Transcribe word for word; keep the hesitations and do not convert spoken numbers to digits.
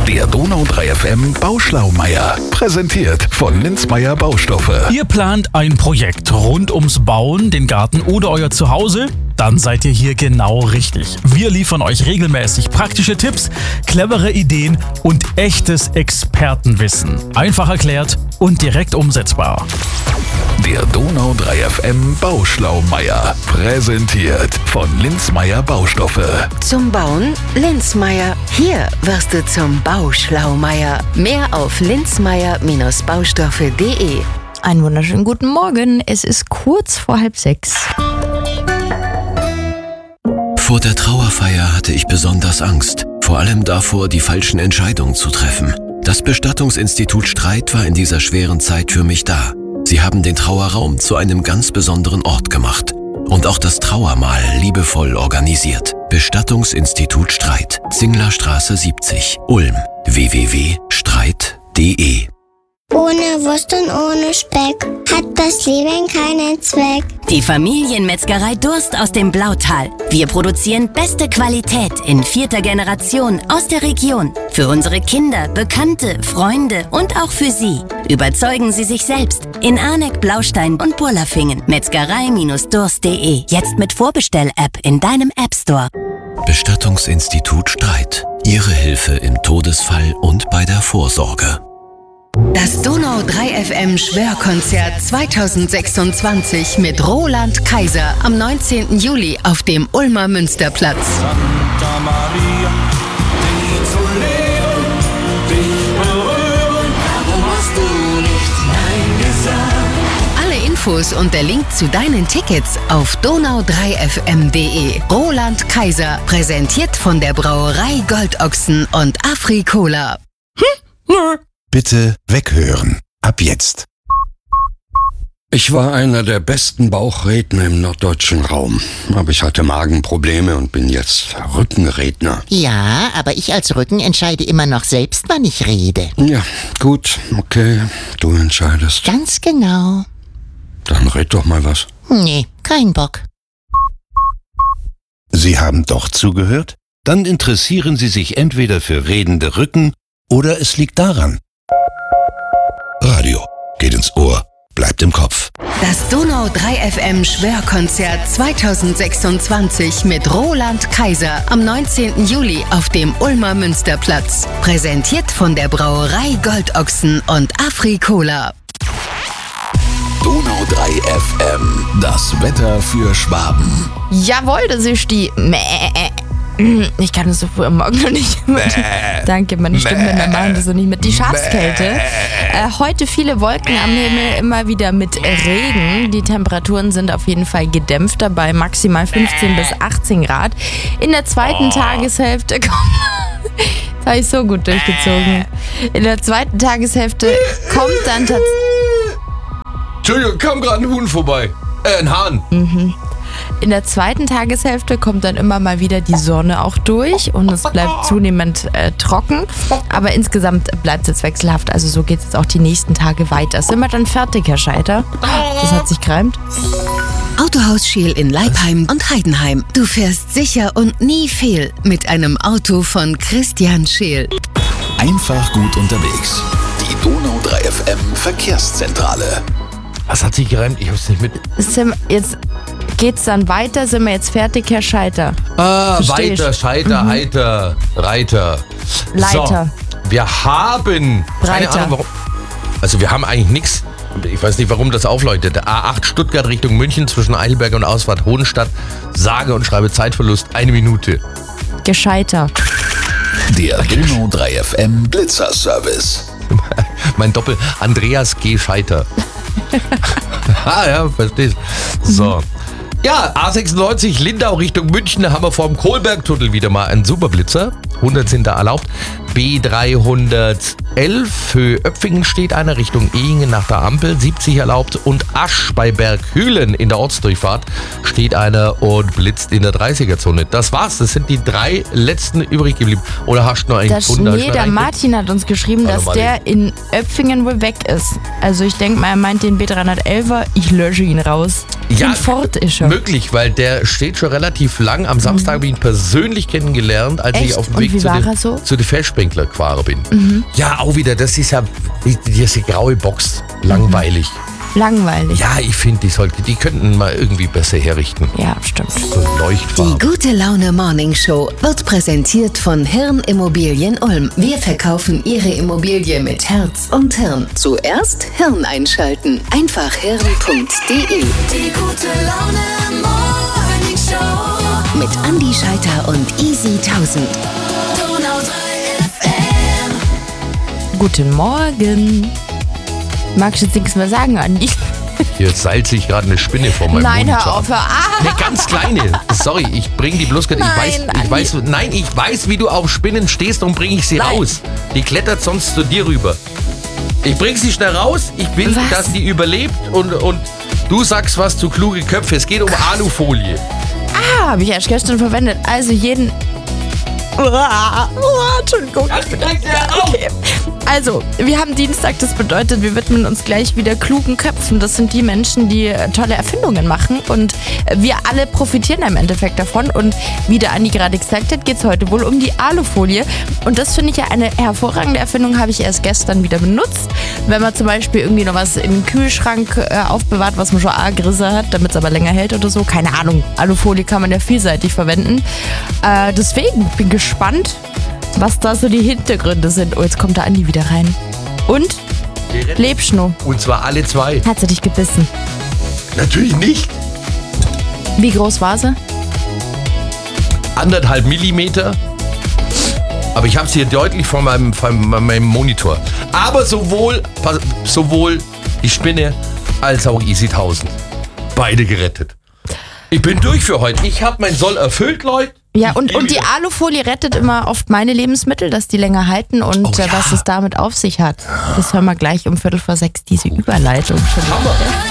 Der Donau drei F M Bauschlaumeier. Präsentiert von Linzmeier Baustoffe. Ihr plant ein Projekt rund ums Bauen, den Garten oder euer Zuhause? Dann seid ihr hier genau richtig. Wir liefern euch regelmäßig praktische Tipps, clevere Ideen und echtes Expertenwissen. Einfach erklärt und direkt umsetzbar. Der Donau drei F M Bauschlaumeier. Präsentiert von Linzmeier Baustoffe. Zum Bauen Linzmeier. Hier wirst du zum Bauschlaumeier. Mehr auf linzmeier Baustoffe punkt de. Einen wunderschönen guten Morgen. Es ist kurz vor halb sechs. Vor der Trauerfeier hatte ich besonders Angst. Vor allem davor, die falschen Entscheidungen zu treffen. Das Bestattungsinstitut Streit war in dieser schweren Zeit für mich da. Sie haben den Trauerraum zu einem ganz besonderen Ort gemacht. Und auch das Trauermahl liebevoll organisiert. Bestattungsinstitut Streit. Zinglerstraße siebzig, Ulm. w w w punkt streit punkt de. Ohne Wurst und ohne Speck hat das Leben keinen Zweck. Die Familienmetzgerei Durst aus dem Blautal. Wir produzieren beste Qualität in vierter Generation aus der Region. Für unsere Kinder, Bekannte, Freunde und auch für Sie. Überzeugen Sie sich selbst in Arneck, Blaustein und Burlafingen. Metzgerei Durst punkt de. Jetzt mit Vorbestell-App in deinem App Store. Bestattungsinstitut Streit. Ihre Hilfe im Todesfall und bei der Vorsorge. Das Donau drei F M Schwörkonzert zweitausendsechsundzwanzig mit Roland Kaiser am neunzehnten Juli auf dem Ulmer Münsterplatz. Santa Maria, dich zu leben, dich berühren, warum hast du nicht Nein gesagt? Alle Infos und der Link zu deinen Tickets auf donau drei f m punkt de. Roland Kaiser, präsentiert von der Brauerei Goldochsen und Afri-Cola. Bitte weghören. Ab jetzt. Ich war einer der besten Bauchredner im norddeutschen Raum. Aber ich hatte Magenprobleme und bin jetzt Rückenredner. Ja, aber ich als Rücken entscheide immer noch selbst, wann ich rede. Ja, gut, okay, du entscheidest. Ganz genau. Dann red doch mal was. Nee, kein Bock. Sie haben doch zugehört? Dann interessieren Sie sich entweder für redende Rücken oder es liegt daran. Radio geht ins Ohr, bleibt im Kopf. Das Donau drei F M Schwörkonzert zweitausendsechsundzwanzig mit Roland Kaiser am neunzehnten Juli auf dem Ulmer Münsterplatz. Präsentiert von der Brauerei Goldochsen und Afri-Cola. Donau drei F M. Das Wetter für Schwaben. Jawohl, das ist die Mäh. Ich kann das so früh am Morgen noch nicht mit. Danke, meine Stimme machen das so nicht mit. Die Schafskälte. Äh, heute viele Wolken am Himmel, immer wieder mit Regen. Die Temperaturen sind auf jeden Fall gedämpfter bei maximal fünfzehn bis achtzehn Grad. In der zweiten oh. Tageshälfte kommt. Das habe ich so gut durchgezogen. In der zweiten Tageshälfte kommt dann tatsächlich. Entschuldigung, kam gerade ein Huhn vorbei. Äh, ein Hahn. Mhm. In der zweiten Tageshälfte kommt dann immer mal wieder die Sonne auch durch und es bleibt zunehmend äh, trocken. Aber insgesamt bleibt es jetzt wechselhaft. Also so geht es jetzt auch die nächsten Tage weiter. Sind wir dann fertig, Herr Scheiter? Das hat sich gereimt. Autohaus Scheel in Leipheim und Heidenheim. Du fährst sicher und nie fehl mit einem Auto von Christian Scheel. Einfach gut unterwegs. Die Donau drei F M Verkehrszentrale. Was hat sich gereimt? Ich hab's nicht mit. Jetzt geht's dann weiter. Sind wir jetzt fertig, Herr Scheiter? Ah, Versteh weiter, ich. Scheiter, Mhm. Heiter, Reiter. Leiter. So, wir haben... Keine Breiter. Ahnung, warum. Also wir haben eigentlich nichts. Ich weiß nicht, warum das aufleuchtet. A acht Stuttgart Richtung München zwischen Eidelberg und Ausfahrt Hohenstadt. Sage und schreibe Zeitverlust eine Minute. Gescheiter. Der Donau drei F M Blitzer-Service. Mein Doppel Andreas G. Scheiter. Ah ja, verstehst. So. Ja, A sechsundneunzig Lindau Richtung München, da haben wir vor dem Kohlbergtunnel wieder mal einen Superblitzer. hundert sind da erlaubt. B dreihundertelf, Höhe Öpfingen steht einer, Richtung Ehingen nach der Ampel, siebzig erlaubt. Und Asch bei Berghülen in der Ortsdurchfahrt steht einer und blitzt in der dreißiger-Zone. Das war's, das sind die drei letzten übrig geblieben. Oder hast du noch einen Das gefunden? nee, der Martin hat uns geschrieben, Hallo, dass Martin. der in Öpfingen wohl weg ist. Also ich denke mal, er meint den B dreihundertelfer, ich lösche ihn raus. Ja, in Fort ist er. möglich, weil der steht schon relativ lang. Am Samstag habe ich ihn persönlich kennengelernt, als Echt? ich auf dem Und Weg wie zu war den, er so? zu den Feschbänken Schlosssprinkler gefahren bin. Mhm. Ja, auch wieder, das ist ja wie diese graue Box. Langweilig. Langweilig. Ja, ich finde, die, sollte, die könnten mal irgendwie besser herrichten. Ja, stimmt. So Leuchtfarben. Die Gute Laune Morning Show wird präsentiert von Hirn Immobilien Ulm. Wir verkaufen Ihre Immobilie mit Herz und Hirn. Zuerst Hirn einschalten. Einfach hirn punkt de. Die Gute Laune Morning Show. Mit Andi Scheiter und Easy tausend. Donau drei F M. Guten Morgen. Magst du jetzt nichts mehr sagen, Andi? Hier seilt sich gerade eine Spinne vor meinem Nein, Monitor. hör auf, hör auf. Eine ganz kleine. Sorry, ich bring die bloß gerade. Ich weiß, Nein, ich weiß, nein, ich weiß, wie du auf Spinnen stehst und bringe ich sie Nein. raus. Die klettert sonst zu dir rüber. Ich bring sie schnell raus. Ich will, Was? dass die überlebt und, und du sagst was zu kluge Köpfe. Es geht um Alufolie. Ah, habe ich erst gestern verwendet. Also jeden... Uah, uah, Entschuldigung. Okay. Also, wir haben Dienstag, das bedeutet, wir widmen uns gleich wieder klugen Köpfen. Das sind die Menschen, die äh, tolle Erfindungen machen und äh, wir alle profitieren im Endeffekt davon. Und wie der Andi gerade gesagt hat, geht es heute wohl um die Alufolie. Und das finde ich ja eine hervorragende Erfindung, habe ich erst gestern wieder benutzt. Wenn man zum Beispiel irgendwie noch was im Kühlschrank äh, aufbewahrt, was man schon A-Grisse hat, damit es aber länger hält oder so. Keine Ahnung, Alufolie kann man ja vielseitig verwenden. Äh, deswegen bin ich gespannt, was da so die Hintergründe sind. Oh, jetzt kommt der Andi wieder rein. Und? Lebst du? Und zwar alle zwei. Hat sie dich gebissen? Natürlich nicht. Wie groß war sie? Anderthalb Millimeter. Aber ich habe sie hier deutlich vor meinem, vor meinem Monitor. Aber sowohl, sowohl die Spinne als auch Easy tausend. Beide gerettet. Ich bin durch für heute. Ich habe mein Soll erfüllt, Leute. Ja, und, und die Alufolie rettet immer oft meine Lebensmittel, dass die länger halten und Oh, äh, ja. was es damit auf sich hat. Das hören wir gleich um Viertel vor sechs, diese Überleitung. Hammer.